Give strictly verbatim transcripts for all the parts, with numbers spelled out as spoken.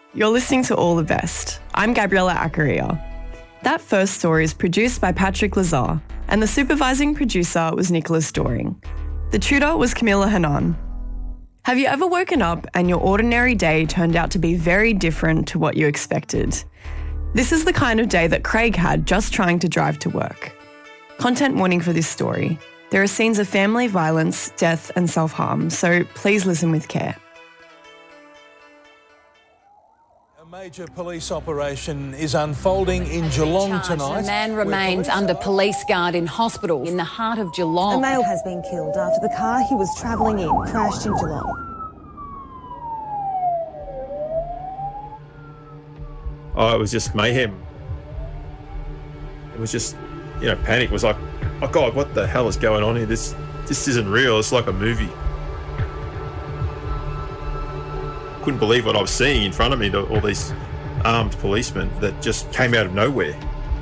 You're listening to All the Best. I'm Gabriella Accaria. That first story is produced by Patrick Lazar, and the supervising producer was Nicholas Doring. The tutor was Camilla Hanan. Have you ever woken up and your ordinary day turned out to be very different to what you expected? This is the kind of day that Craig had just trying to drive to work. Content warning for this story. There are scenes of family violence, death and self-harm, so please listen with care. A major police operation is unfolding in Geelong tonight. A man remains under police guard in hospital in the heart of Geelong. A male has been killed after the car he was travelling in crashed in Geelong. Oh, it was just mayhem. It was just, you know, panic. It was like, oh God, what the hell is going on here? This, this isn't real. It's like a movie. Couldn't believe what I was seeing in front of me, all these armed policemen that just came out of nowhere.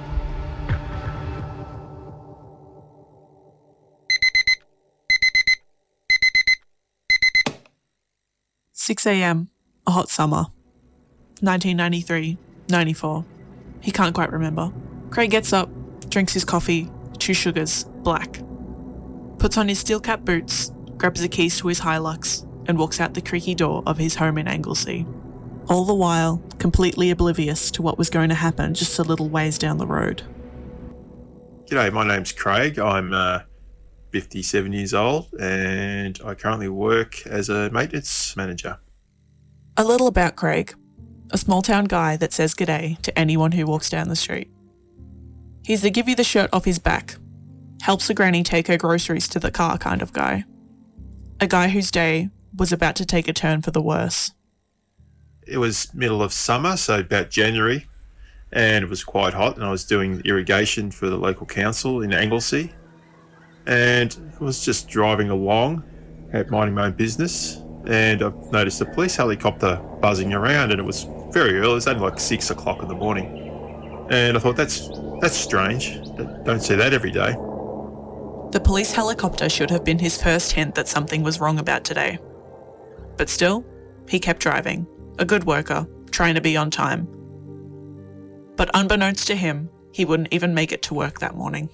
six a.m, a hot summer. nineteen ninety-three, ninety-four. He can't quite remember. Craig gets up, drinks his coffee, two sugars, black. Puts on his steel-cap boots, grabs the keys to his Hilux, and walks out the creaky door of his home in Anglesea. All the while, completely oblivious to what was going to happen just a little ways down the road. G'day, my name's Craig. I'm uh, fifty-seven years old and I currently work as a maintenance manager. A little about Craig. A small-town guy that says g'day to anyone who walks down the street. He's the give you the shirt off his back, helps a granny take her groceries to the car kind of guy. A guy whose day was about to take a turn for the worse. It was middle of summer, so about January, and it was quite hot, and I was doing irrigation for the local council in Anglesea, and I was just driving along, out minding my own business, and I noticed a police helicopter buzzing around, and it was very early. It was only like six o'clock in the morning, and I thought that's that's strange. Don't see that every day. The police helicopter should have been his first hint that something was wrong about today. But still, he kept driving, a good worker, trying to be on time. But unbeknownst to him, he wouldn't even make it to work that morning.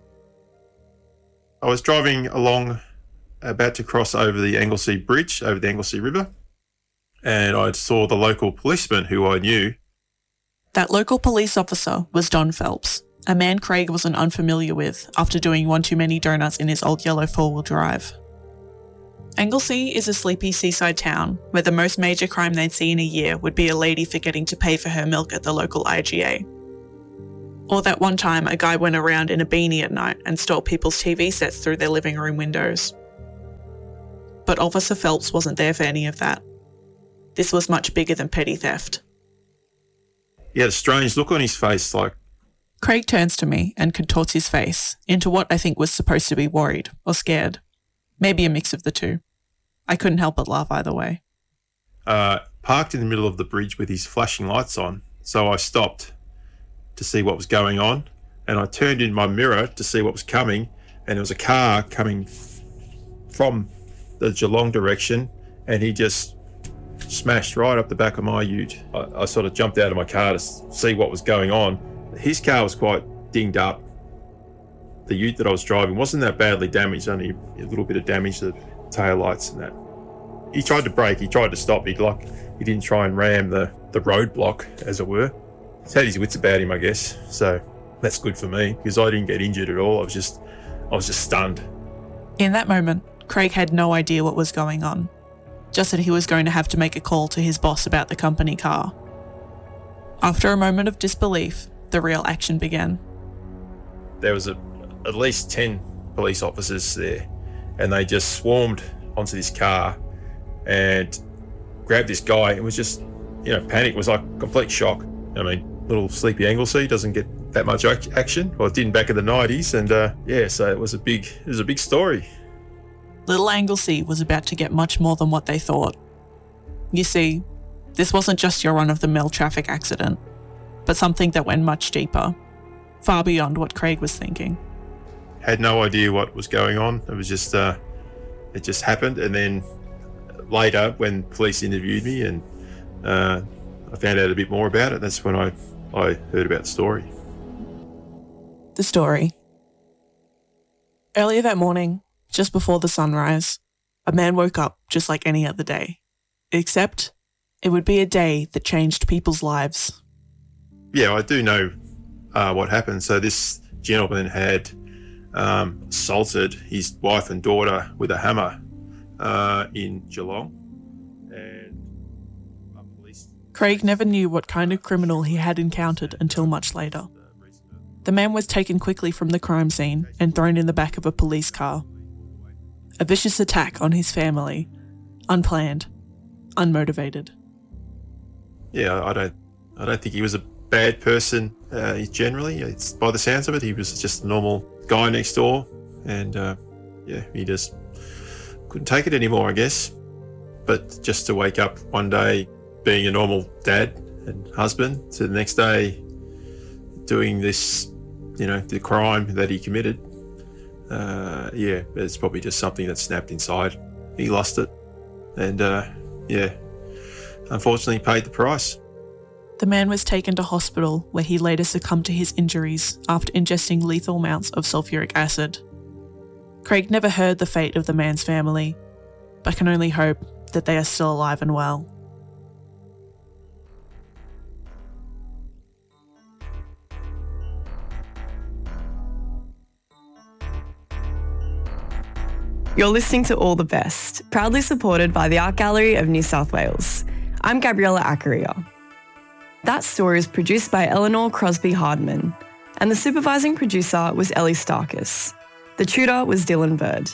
I was driving along, about to cross over the Anglesea Bridge, over the Anglesea River, and I saw the local policeman who I knew. That local police officer was Don Phelps, a man Craig wasn't unfamiliar with after doing one too many donuts in his old yellow four-wheel drive. Anglesea is a sleepy seaside town where the most major crime they'd see in a year would be a lady forgetting to pay for her milk at the local I G A. Or that one time a guy went around in a beanie at night and stole people's T V sets through their living room windows. But Officer Phelps wasn't there for any of that. This was much bigger than petty theft. He had a strange look on his face, like... Craig turns to me and contorts his face into what I think was supposed to be worried or scared. Maybe a mix of the two. I couldn't help but laugh either way. Uh, parked in the middle of the bridge with his flashing lights on, so I stopped to see what was going on, and I turned in my mirror to see what was coming, and there was a car coming f- from the Geelong direction, and he just smashed right up the back of my ute. I, I sort of jumped out of my car to s- see what was going on. His car was quite dinged up. The ute that I was driving wasn't that badly damaged, only a little bit of damage to the tail lights and that. He tried to brake, he tried to stop, he like he didn't try and ram the, the roadblock, as it were. He's had his wits about him, I guess, so that's good for me, because I didn't get injured at all. I was just I was just stunned. In that moment, Craig had no idea what was going on, just that he was going to have to make a call to his boss about the company car. After a moment of disbelief, the real action began. There was a, at least ten police officers there, and they just swarmed onto this car and grabbed this guy. It was just, you know, panic. It was like complete shock. I mean, little sleepy Anglesea doesn't get that much action. Well, it didn't back in the nineties, and uh, yeah, so it was a big, it was a big story. Little Anglesea was about to get much more than what they thought. You see, this wasn't just your run-of-the-mill traffic accident, but something that went much deeper, far beyond what Craig was thinking. Had no idea what was going on. It was just, uh, it just happened. And then later, when police interviewed me, and uh, I found out a bit more about it. That's when I, I heard about the story. The story. Earlier that morning, just before the sunrise, a man woke up just like any other day. Except it would be a day that changed people's lives. Yeah, I do know uh, what happened. So this gentleman had um, assaulted his wife and daughter with a hammer uh, in Geelong. And uh, police... Craig never knew what kind of criminal he had encountered until much later. The man was taken quickly from the crime scene and thrown in the back of a police car. A vicious attack on his family. Unplanned. Unmotivated. Yeah, I don't I don't think he was a bad person uh, generally. It's, by the sounds of it, he was just a normal guy next door. And uh, yeah, he just couldn't take it anymore, I guess. But just to wake up one day being a normal dad and husband, to the next day doing this, you know, the crime that he committed, uh, yeah, it's probably just something that snapped inside. He lost it. And uh, yeah, unfortunately paid the price. The man was taken to hospital where he later succumbed to his injuries after ingesting lethal amounts of sulfuric acid. Craig never heard the fate of the man's family, but can only hope that they are still alive and well. You're listening to All the Best, proudly supported by the Art Gallery of New South Wales. I'm Gabriella Accaria. That story is produced by Eleanor Crosby Hardman, and the supervising producer was Ellie Starkis. The tutor was Dylan Bird.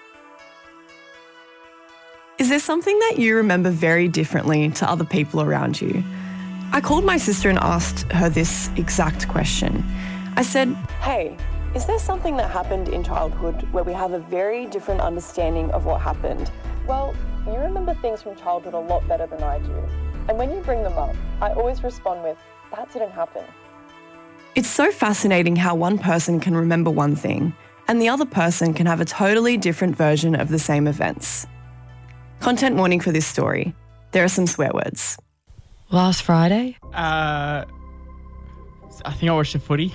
Is there something that you remember very differently to other people around you? I called my sister and asked her this exact question. I said, "Hey, is there something that happened in childhood where we have a very different understanding of what happened?" Well, you remember things from childhood a lot better than I do. And when you bring them up, I always respond with, "That didn't happen." It's so fascinating how one person can remember one thing and the other person can have a totally different version of the same events. Content warning for this story. There are some swear words. Last Friday? Uh, I think I watched the footy.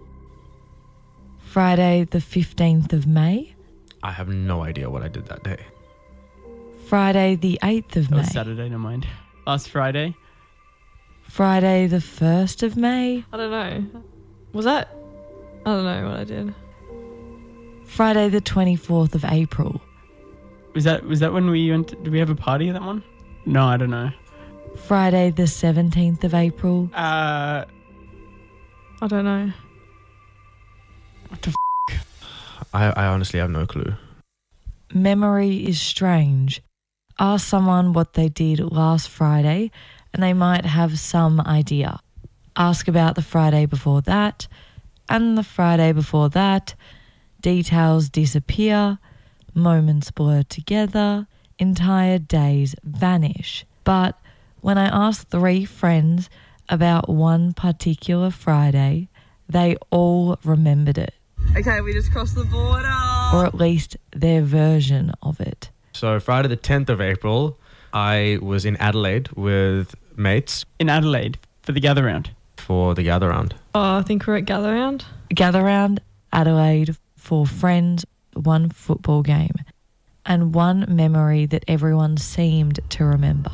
Friday the fifteenth of May? I have no idea what I did that day. Friday the eighth of That May? was Saturday, never mind. Last Friday. Friday the first of May? I don't know. Was that? I don't know what I did. Friday the twenty-fourth of April? Was that was that when we went? To, did we have a party at that one? No, I don't know. Friday the seventeenth of April? Uh, I don't know. What the f***? I, I honestly have no clue. Memory is strange. Ask someone what they did last Friday and they might have some idea. Ask about the Friday before that and the Friday before that. Details disappear. Moments blur together. Entire days vanish. But when I asked three friends about one particular Friday, they all remembered it. Okay, we just crossed the border. Or at least their version of it. So Friday the tenth of April, I was in Adelaide with mates. In Adelaide for the gather round. For the gather round. Oh, I think we're at Gather Round. Gather round, Adelaide, for friends, one football game, and one memory that everyone seemed to remember.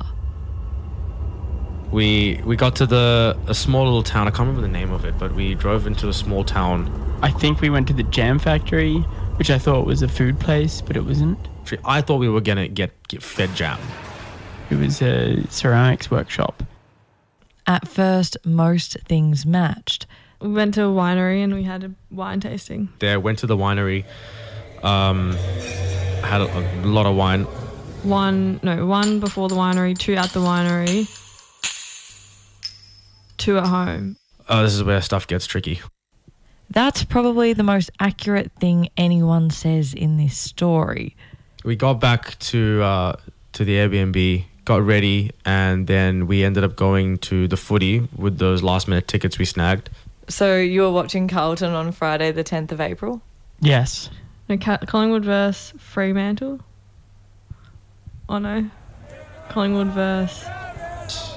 We we got to the a small little town. I can't remember the name of it, but we drove into a small town. I think we went to the Jam Factory, which I thought was a food place, but it wasn't. I thought we were gonna get, get fed jam. It was a ceramics workshop. At first, most things matched. We went to a winery and we had a wine tasting. There, went to the winery. Um, had a, a lot of wine. One, no, one before the winery, two at the winery, two at home. Oh, this is where stuff gets tricky. That's probably the most accurate thing anyone says in this story. We got back to uh, to the Airbnb, got ready, and then we ended up going to the footy with those last minute tickets we snagged. So you were watching Carlton on Friday the tenth of April? Yes. No, Collingwood versus Fremantle? Oh no. Collingwood versus...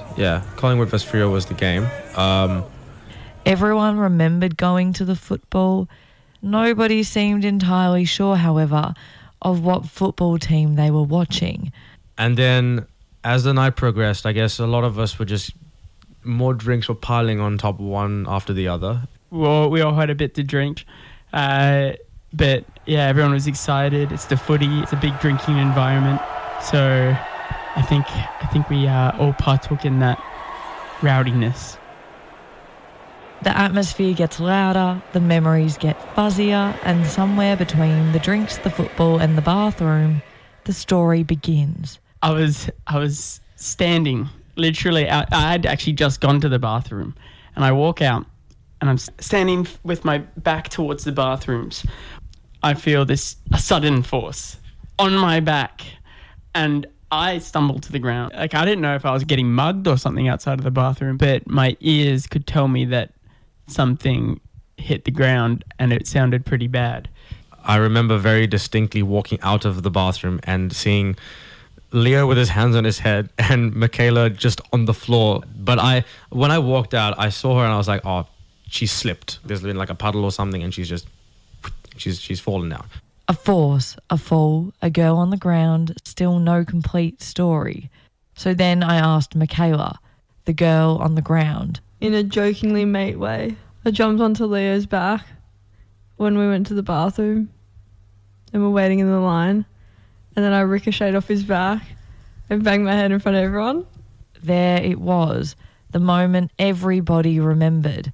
Yeah, Collingwood versus Freo was the game. Um, Everyone remembered going to the football. Nobody seemed entirely sure, however, of what football team they were watching. And then as the night progressed, I guess a lot of us were just, more drinks were piling on top of one after the other. Well, we all had a bit to drink. Uh, but yeah, everyone was excited. It's the footy. It's a big drinking environment. So I think I think we uh, all partook in that rowdiness. The atmosphere gets louder, the memories get fuzzier, and somewhere between the drinks, the football, and the bathroom, the story begins. I was I was standing, literally, I, I had actually just gone to the bathroom, and I walk out, and I'm standing with my back towards the bathrooms. I feel this a sudden force on my back, and I stumbled to the ground. Like, I didn't know if I was getting mugged or something outside of the bathroom, but my ears could tell me that something hit the ground, and it sounded pretty bad. I remember very distinctly walking out of the bathroom and seeing Leo with his hands on his head and Michaela just on the floor. But I, when I walked out, I saw her and I was like, oh, she slipped. There's been like a puddle or something, and she's just, she's she's fallen down. A force, a fall, a girl on the ground, still no complete story. So then I asked Michaela, the girl on the ground. In a jokingly mate way, I jumped onto Leo's back when we went to the bathroom and we're waiting in the line, and then I ricocheted off his back and banged my head in front of everyone. There it was, the moment everybody remembered.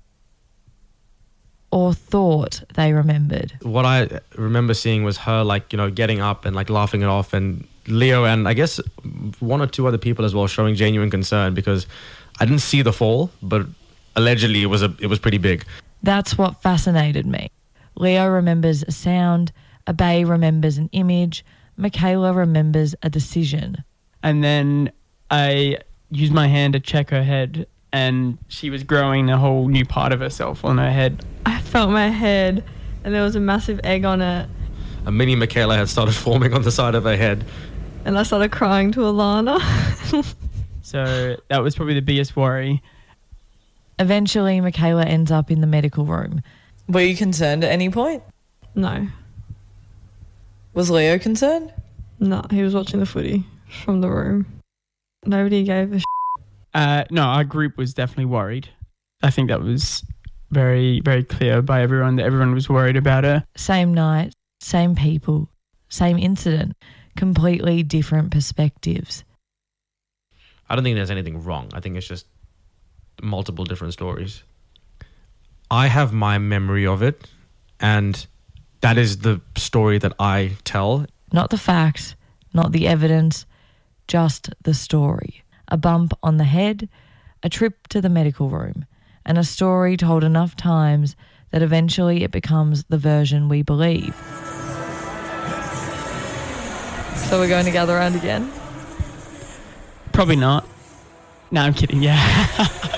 Or thought they remembered. What I remember seeing was her, like, you know, getting up and like laughing it off, and Leo and I guess one or two other people as well showing genuine concern, because I didn't see the fall, but allegedly it was a it was pretty big. That's what fascinated me. Leo remembers a sound, Abe remembers an image, Michaela remembers a decision. And then I used my hand to check her head, and she was growing a whole new part of herself on her head. I felt my head, and there was a massive egg on it. A mini Michaela had started forming on the side of her head. And I started crying to Alana. So that was probably the biggest worry. Eventually, Michaela ends up in the medical room. Were you concerned at any point? No. Was Leo concerned? No, he was watching the footy from the room. Nobody gave a sh**. Uh, no, our group was definitely worried. I think that was very, very clear by everyone that everyone was worried about her. Same night, same people, same incident, completely different perspectives. I don't think there's anything wrong. I think it's just multiple different stories. I have my memory of it, and that is the story that I tell. Not the facts, not the evidence, just the story. A bump on the head, a trip to the medical room, and a story told enough times that eventually it becomes the version we believe. So we're going to gather around again? Probably not. No, I'm kidding, yeah.